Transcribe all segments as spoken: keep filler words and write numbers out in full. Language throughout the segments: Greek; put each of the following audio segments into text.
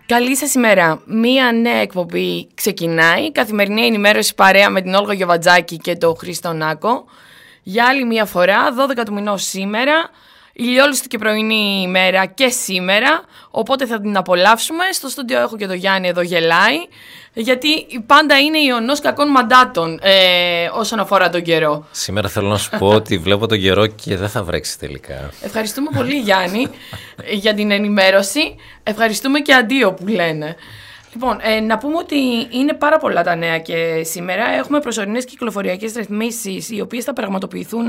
Καλή σας ημέρα. Μία νέα εκπομπή ξεκινάει. Καθημερινή ενημέρωση παρέα με την Όλγα Γιοβατζάκη και τον Χρήστο Νάκο. Για άλλη μία φορά, δώδεκα του μηνός σήμερα. Ηλιόλουστη και πρωινή ημέρα και σήμερα. Οπότε θα την απολαύσουμε. Στο στούντιο έχω και τον Γιάννη εδώ γελάει. Γιατί πάντα είναι ιονός κακών μαντάτων ε, όσον αφορά τον καιρό. Σήμερα θέλω να σου πω ότι βλέπω τον καιρό και δεν θα βρέξει τελικά. Ευχαριστούμε πολύ Γιάννη για την ενημέρωση. Ευχαριστούμε και αντίο που λένε. Λοιπόν, ε, να πούμε ότι είναι πάρα πολλά τα νέα και σήμερα. Έχουμε προσωρινές κυκλοφοριακές ρυθμίσεις οι οποίες θα πραγματοποιηθούν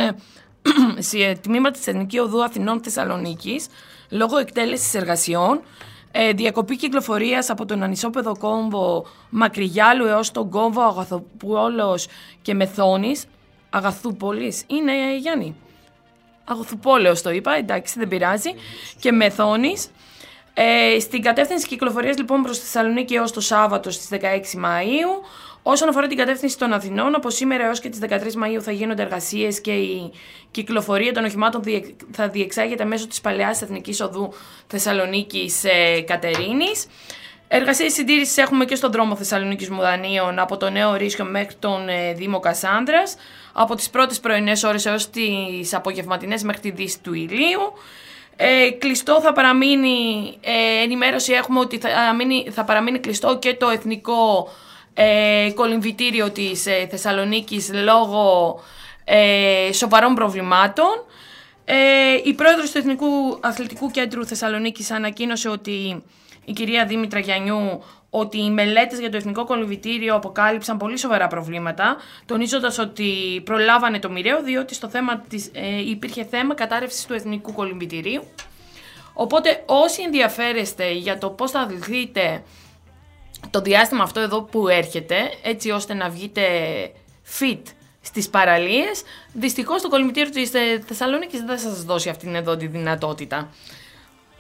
σε τμήμα της Εθνικής Οδού Αθηνών Θεσσαλονίκης λόγω εκτέλεσης εργασιών. Ε, διακοπή κυκλοφορίας από τον Ανισόπεδο Κόμβο Μακρυγιάλου έως τον Κόμβο Αγαθοπόλεως και Μεθόνης. Αγαθούπολης είναι, ε, Γιάννη. Αγαθουπόλεως το είπα, εντάξει, δεν πειράζει. Και Μεθόνης. Ε, στην κατεύθυνση κυκλοφορίας λοιπόν προς τη Θεσσαλονίκη έως το Σάββατο στις δεκαέξι Μαΐου. Όσον αφορά την κατεύθυνση των Αθηνών, από σήμερα έως και τις δεκατρείς Μαΐου θα γίνονται εργασίες και η κυκλοφορία των οχημάτων θα διεξάγεται μέσω της Παλαιάς Εθνικής Οδού Θεσσαλονίκης ε, Κατερίνης. Εργασίες συντήρησης έχουμε και στον δρόμο Θεσσαλονίκης Μουδανίων από το Νέο Ορίσιο μέχρι τον ε, Δήμο Κασάνδρας, από τις πρώτες πρωινές ώρες έως τις απογευματινές μέχρι τη δύση του ηλίου. Ε, κλειστό θα παραμείνει, ε, ενημέρωση έχουμε ότι θα, μείνει, θα παραμείνει κλειστό και το εθνικό ε, κολυμβητήριο της ε, Θεσσαλονίκης λόγω ε, σοβαρών προβλημάτων. Ε, η πρόεδρος του Εθνικού Αθλητικού Κέντρου Θεσσαλονίκης ανακοίνωσε ότι η κυρία Δήμητρα Γιαννιού ότι οι μελέτες για το Εθνικό Κολυμβητήριο αποκάλυψαν πολύ σοβαρά προβλήματα, τονίζοντας ότι προλάβανε το μοιραίο διότι στο θέμα της, ε, υπήρχε θέμα κατάρρευσης του Εθνικού Κολυμβητηρίου. Οπότε όσοι ενδιαφέρεστε για το πώς θα αθληθείτε το διάστημα αυτό εδώ που έρχεται, έτσι ώστε να βγείτε fit στις παραλίες, δυστυχώς το Κολυμβητήριο της Θεσσαλονίκης δεν θα σας δώσει αυτήν εδώ τη δυνατότητα.